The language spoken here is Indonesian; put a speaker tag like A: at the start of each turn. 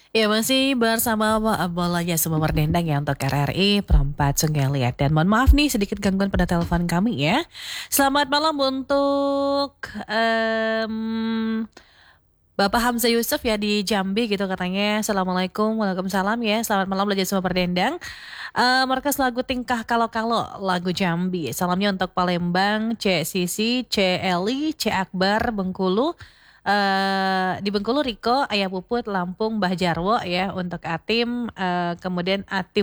A: Ya masih bersama bolanya semua berdendang ya untuk RRI Perempat Sungai Liat. Dan mohon maaf nih sedikit gangguan pada telepon kami ya. Selamat malam untuk Bapak Hamzah Yusuf ya di Jambi gitu katanya. Assalamualaikum, waalaikumsalam ya. Selamat malam belajar semua berdendang. Markas lagu Tingkah Kalau-Kalau, lagu Jambi. Salamnya untuk Palembang, C Sisi, C Eli, C Akbar, Bengkulu. Di Bengkulu Riko, Ayah Puput, Lampung, Mbah Jarwo ya untuk Atim, kemudian Atim